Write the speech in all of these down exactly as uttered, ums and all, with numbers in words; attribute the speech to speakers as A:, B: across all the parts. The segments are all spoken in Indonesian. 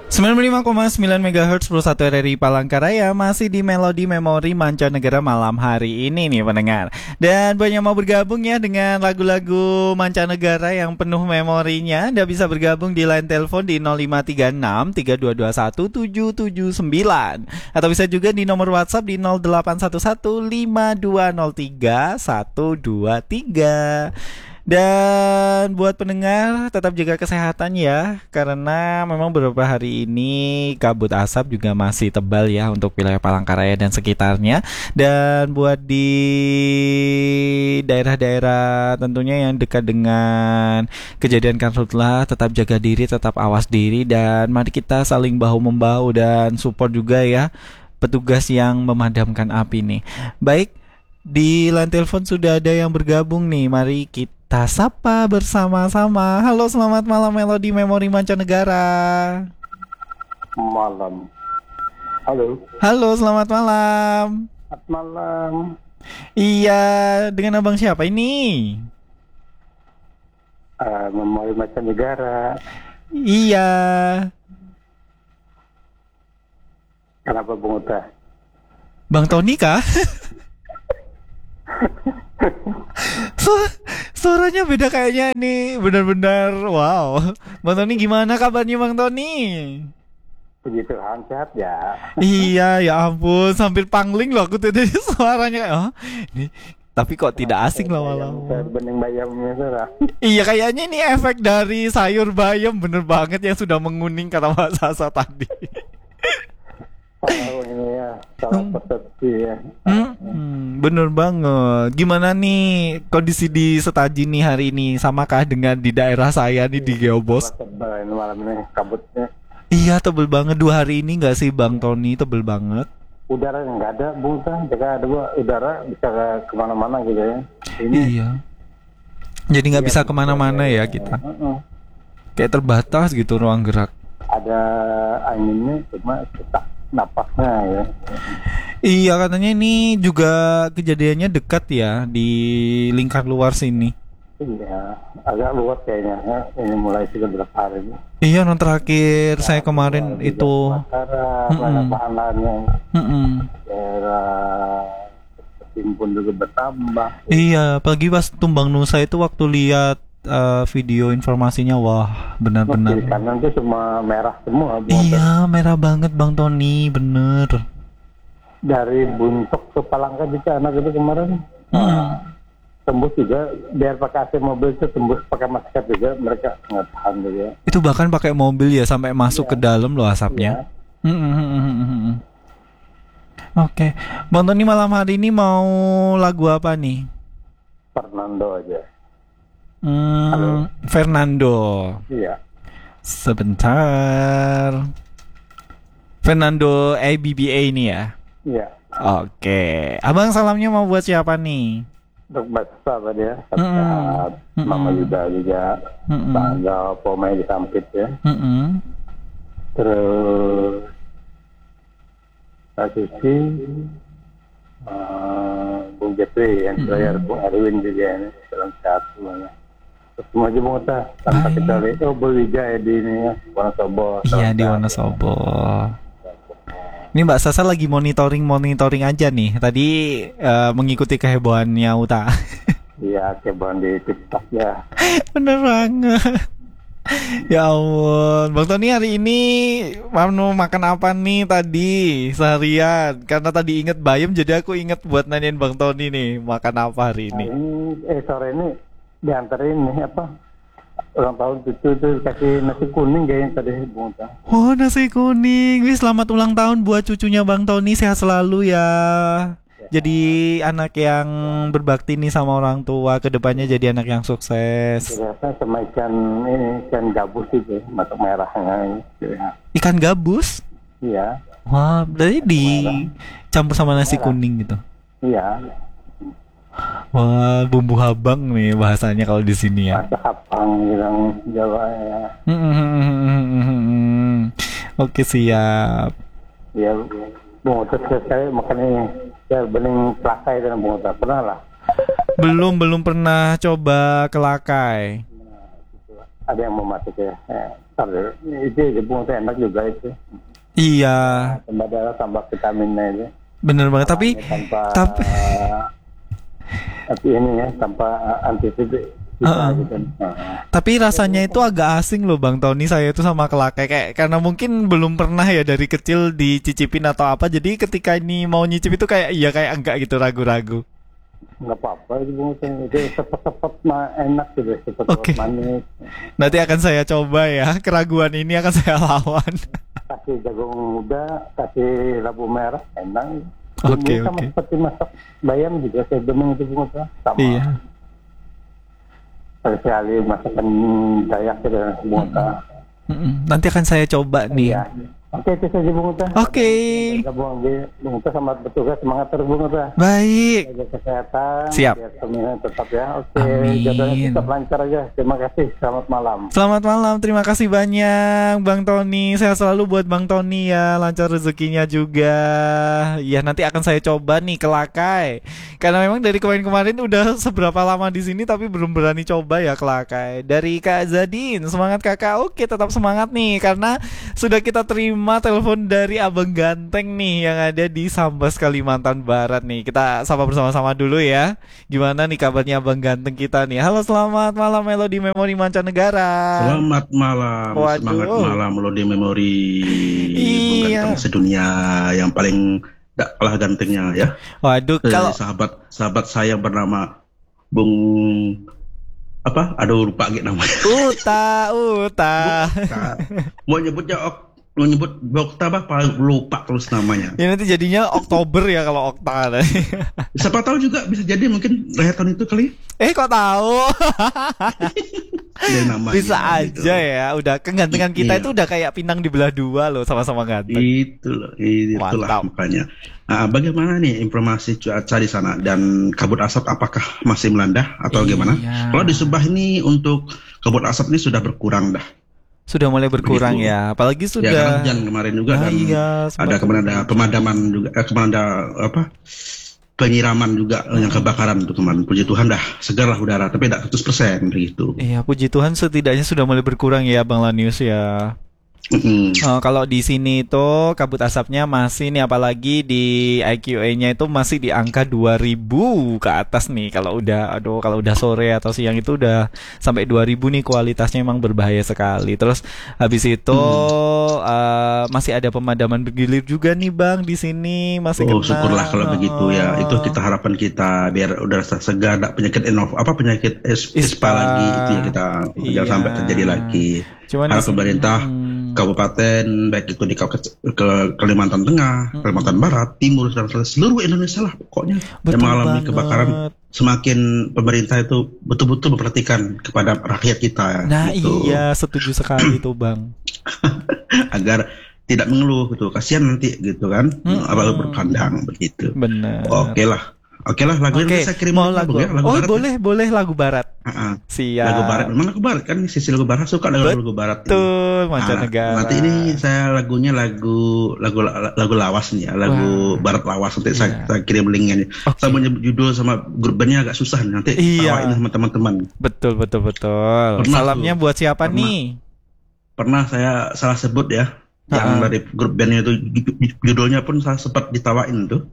A: sembilan puluh lima koma sembilan megahertz Pro satu R R I Palangkaraya masih di Melodi Memori Mancanegara malam hari ini nih pendengar. Dan banyak mau bergabung ya dengan lagu-lagu mancanegara yang penuh memorinya. Anda bisa bergabung di line telepon di nol lima tiga enam tiga dua dua satu tujuh tujuh sembilan atau bisa juga di nomor WhatsApp di nol delapan satu satu lima dua nol tiga satu dua tiga. Dan buat pendengar tetap jaga kesehatan ya, karena memang beberapa hari ini kabut asap juga masih tebal ya untuk wilayah Palangkaraya dan sekitarnya. Dan buat di daerah-daerah tentunya yang dekat dengan kejadian karhutlah, tetap jaga diri, tetap awas diri, dan mari kita saling bahu-membahu dan support juga ya petugas yang memadamkan api nih. Baik, di line telepon sudah ada yang bergabung nih, mari kita kita sapa bersama-sama. Halo, selamat malam Melodi Memori Mancanegara.
B: Malam. Halo.
A: Halo, selamat malam.
B: Selamat malam.
A: Iya, dengan abang siapa ini?
B: Uh, Memori Mancanegara.
A: Iya.
B: Kenapa Bung Uta?
A: Bang Tony kah? Su suaranya beda kayaknya nih, benar-benar wow. Bang Tony gimana kabarnya Bang Tony?
B: Puji Tuhan sehat ya.
A: Iya, ya ampun, sambil pangling loh aku tadi suaranya. Oh, ini tapi kok tidak asing lama-lama.
B: Bening bayamnya sudah.
A: Iya, kayaknya ini efek dari sayur bayam bener banget yang sudah menguning kata Mbak Sasa tadi.
B: Oh ini ya, salah persepsi ya.
A: Hmm, bener banget. Gimana nih kondisi di Setaji nih hari ini? Samakah dengan di daerah saya nih di Geobos?
B: Tebal ini malam ini kabutnya.
A: Iya, tebel banget dua hari ini nggak sih Bang Tony? Tebel banget.
B: Udara nggak ada, Bung Uta. Jika ada udara bisa ke kemana-mana gitu ya. Ini
A: iya. Jadi nggak
B: iya,
A: bisa kemana-mana ya kita.
B: Uh-uh.
A: Kayak terbatas gitu ruang gerak.
B: Ada anginnya cuma sesak napasnya ya.
A: Iya, katanya ini juga kejadiannya dekat ya di lingkar luar sini.
B: Iya, agak luas kayaknya ya. Ini mulai sudah berapa hari ini.
A: Iya, non terakhir nah, saya kemarin itu
B: banyak bahannya.
A: Mm-mm.
B: Daerah timbun juga bertambah.
A: Iya, apalagi pas Tumbang Nusa itu waktu lihat uh, video informasinya, wah benar-benar.
B: Kiri kanan itu semua merah semua.
A: Iya, merah banget Bang Tony, bener.
B: Dari Buntok ke Palangka juga anak itu kemarin.
A: Hmm.
B: Nah, tembus juga, biar pakai A C mobil itu tembus pakai masker juga, mereka nggak tahan juga.
A: Itu bahkan pakai mobil ya sampai masuk ya ke dalam loh asapnya. Ya. Hmm. Oke, okay. Bang Tony malam hari ini mau lagu apa nih?
B: Fernando aja.
A: Hmm,
B: Halo.
A: Fernando.
B: Iya.
A: Sebentar. Fernando A B B A ini ya?
B: Iya.
A: Oke. Okay. Abang salamnya mau buat siapa nih?
B: Untuk Baca tadi ya, sehat, mm-hmm. Mama Yuda juga, mm-hmm. Tanggal Pomai disampit ya. Mm-hmm. Terus Kak Susi, uh, Bung Jeffrey, yang terakhir mm-hmm. Bung Erwin juga ini, salam sehat semuanya. Terus semua aja Bung Uta, tanpa kita lihat, oh Bewija ya di ini ya, Wonosobo.
A: Iya di Wonosobo. Ini Mbak Sasa lagi monitoring-monitoring aja nih. Tadi uh, mengikuti kehebohannya Uta.
B: Iya, kehebohan di TikTok ya.
A: Bener banget. Ya ampun. Bang Tony hari ini mau makan apa nih tadi seharian? Karena tadi inget bayam, jadi aku inget buat nanyain Bang Tony nih makan apa hari ini.
B: Nah, ini eh sore ini dianterin nih apa? Ulang tahun cucu tuh kasih nasi kuning kayaknya tadi Bung Uta.
A: Oh, nasi kuning. Wih, selamat ulang tahun buat cucunya Bang Tony, sehat selalu ya. Ya. Jadi anak yang berbakti nih sama orang tua, kedepannya jadi anak yang sukses.
B: Biasa sama ikan ini, ikan gabus itu, matok merahnya. Ya.
A: Ikan gabus?
B: Iya.
A: Wah, berarti dicampur sama nasi merah. Kuning gitu.
B: Iya.
A: Wah, bumbu habang nih bahasanya kalau di sini ya.
B: Bahasa habang bilang Jawa ya.
A: Oke, siap.
B: Ya, Bung Uta sekali makan ini. Ya, bening pelakai dan Bung Uta pernah lah.
A: Belum, belum pernah coba kelakai.
B: ada yang mau masuk ya. Eh, ntar, itu aja Bung Ota, enak juga itu.
A: Iya,
B: Tambah darah, tambah vitaminnya itu.
A: bener banget. Tapi,
B: tanpa
A: tapi,
B: tapi ini ya, tanpa antisipasi
A: Uh-uh.
B: gitu. Nah,
A: tapi rasanya itu agak asing loh Bang Tony, saya itu sama kelakai kayak karena mungkin belum pernah ya dari kecil dicicipin atau apa. Jadi ketika ini mau nyicip itu kayak iya kayak enggak gitu, ragu-ragu.
B: nggak apa-apa itu Bung Ota. Itu cepat-cepat mah enak gitu, cepat-cepat
A: Oke.
B: manis.
A: Nanti akan saya coba ya, keraguan ini akan saya lawan.
B: Kasih jagung muda, kasih labu merah, enak.
A: Oke,
B: Bumbunya sama
A: oke.
B: seperti masak bayam juga, saya demen itu Bung Ota. Sama.
A: Iya.
B: Sekali masakan Dayak gitu Bung Ota.
A: Mm-mm. Nanti akan saya coba nih.
B: Iya. Oke, itu saja Bung Ota.
A: Oke.
B: Gabung di Bung Ota, selamat bertugas, semangat terus Bung Ota.
A: Baik.
B: Jaga kesehatan.
A: Siap.
B: Biar semuanya tetap ya. Oke.
A: Amin.
B: Jadwalnya tetap lancar aja. Terima kasih. Selamat malam.
A: Selamat malam, terima kasih banyak Bang Tony. Sehat selalu buat Bang Tony ya, lancar rezekinya juga. Ya nanti akan saya coba nih ke Lakai. Karena memang dari kemarin-kemarin udah seberapa lama di sini tapi belum berani coba ya ke Lakai. Dari Kak Zadin, semangat Kakak. Oke, tetap semangat nih karena sudah kita terima telepon dari Abang Ganteng nih yang ada di Sambas Kalimantan Barat nih. Kita sapa bersama-sama dulu ya. Gimana nih kabarnya Abang Ganteng kita nih? Halo, selamat malam Melodi Memori Mancanegara.
C: Selamat malam,
A: Waduh.
C: semangat malam Melodi Memori Bung
A: Iya.
C: Ganteng sedunia yang paling tak kalah gantengnya ya.
A: Waduh,
C: Dari
A: kalau
C: sahabat sahabat saya bernama Bung apa? Aduh lupa gitu namanya.
A: Uta, Uta.
C: Nah, mau nyebutnya ok, mau nyebut Okta apa? Paling lupa terus namanya.
A: Ya nanti jadinya Oktober ya kalau Okta.
C: Siapa tahu juga bisa jadi mungkin lahir tahun itu kali.
A: Eh kok tahu?
C: Dari namanya,
A: Bisa
C: gitu.
A: aja ya. Udah kegantengan kita
C: Iya.
A: itu udah kayak pinang dibelah dua loh, sama-sama ganteng.
C: Itu loh, itulah
A: Mantap.
C: makanya. Nah, bagaimana nih informasi cuaca di sana dan kabut asap apakah masih melanda atau
A: Iya.
C: gimana? Kalau di Subah ini untuk kabut asap ini sudah berkurang dah.
A: Sudah mulai berkurang
C: Begitu.
A: ya. Apalagi
C: Ya karena
A: sudah.
C: hujan kemarin juga
A: Ah,
C: dan
A: iya,
C: ada
A: sempat-
C: kemarin ada pemadaman juga, eh, kemarin ada apa? Penyiraman juga yang kebakaran tuh kemarin. Puji Tuhan dah segar lah udara, tapi tidak seratus persen begitu.
A: Iya, puji Tuhan setidaknya sudah mulai berkurang ya Bang Lanius ya.
C: Mm-mm.
A: Oh, kalau di sini itu kabut asapnya masih nih, apalagi di I Q A-nya itu masih di angka dua ribu ke atas nih. Kalau udah aduh kalau udah sore atau siang itu udah sampai dua ribu nih, kualitasnya emang berbahaya sekali. Terus habis itu eh, masih ada pemadaman bergilir juga nih Bang di sini masih
C: Oh
A: kena.
C: syukurlah kalau begitu ya.
A: Oh.
C: Itu kita harapan kita biar udara segar, tak penyakit enov apa penyakit es,
A: Ispa.
C: ispa lagi itu ya kita
A: Iya.
C: jangan sampai terjadi lagi.
A: Cuman
C: Harap
A: di sini-
C: pemerintah
A: hmm.
C: kabupaten baik itu di Kau- ke Kalimantan Tengah, Kalimantan Barat, Timur dan seluruh Indonesia lah pokoknya
A: Betul
C: yang mengalami
A: banget.
C: kebakaran, semakin pemerintah itu betul-betul memperhatikan kepada rakyat kita
A: Nah
C: gitu.
A: iya, setuju sekali tuh Bang.
C: Agar tidak mengeluh gitu, kasihan nanti gitu kan.
A: Mm-mm.
C: Apa berpandang begitu.
A: Bener.
C: Oke lah. Oke lah lagu
A: Oke,
C: ini saya kirim
A: mau
C: lagu,
A: lagu,
C: ya, lagu
A: oh
C: barat ya.
A: boleh boleh lagu barat.
C: Ah, ah.
A: Siap.
C: Lagu barat, memang lagu barat kan sisi lagu barat suka dengan lagu barat. ini.
A: Betul,
C: Ah,
A: mancanegara.
C: nanti ini saya lagunya lagu lagu lagu lawas nih ya, lagu
A: Wah.
C: barat lawas nanti saya,
A: Iya.
C: saya kirim linknya nih.
A: Oke.
C: Saya menyebut judul sama grup bandnya agak susah nih, nanti
A: Iya.
C: tawain sama teman-teman.
A: Betul betul betul.
C: Pernah
A: Salamnya
C: tuh.
A: buat siapa
C: Pernah.
A: nih?
C: Pernah saya salah sebut ya, yang
A: Ah.
C: dari grup bandnya itu judulnya pun saya sempat ditawain tuh.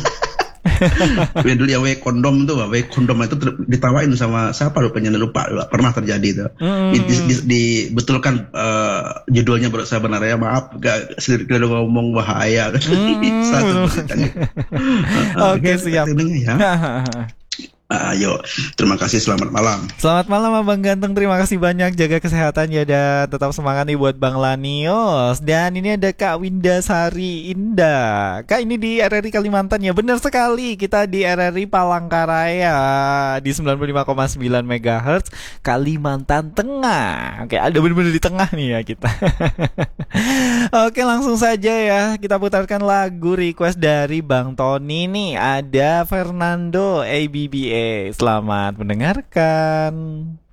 C: Dulu ya W kondom tuh, W kondom itu ter- ditawain sama siapa rupanya lupa, lupa pernah terjadi itu.
A: Mm.
C: Di, di, di- dibetulkan eh, judulnya menurut saya benarnya, maaf gak sedikit ngomong bahaya.
A: Mm.
C: Saya sebutkan.
A: Oke, siap.
C: Ya. Ayo, terima kasih, selamat malam.
A: Selamat malam Abang Ganteng, terima kasih banyak, jaga kesehatan ya, dan tetap semangat nih buat Bang Lanios. Dan ini ada Kak Winda Sari Indah. Kak, ini di R R I Kalimantan ya, benar sekali, kita di R R I Palangkaraya di sembilan puluh lima koma sembilan megahertz Kalimantan Tengah. Oke, ada benar-benar di tengah nih ya kita. Oke, langsung saja ya, kita putarkan lagu request dari Bang Tony nih, ada Fernando A B B A. Selamat mendengarkan.